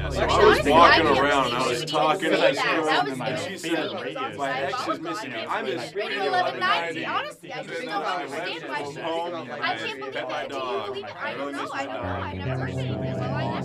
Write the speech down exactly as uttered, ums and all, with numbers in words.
Yeah, so Like, I was honestly, walking I can't around, believe I was she talking didn't to say this that. girl, That was and insane. she It said, was my outside. ex Oh, is God, missing. I can't I'm believe just it. Maybe really eleven ninety. ninety. Honestly, I just don't understand why she. Home, I can't believe it. Do you believe it? I don't know. I don't know. I never heard anything in this. All I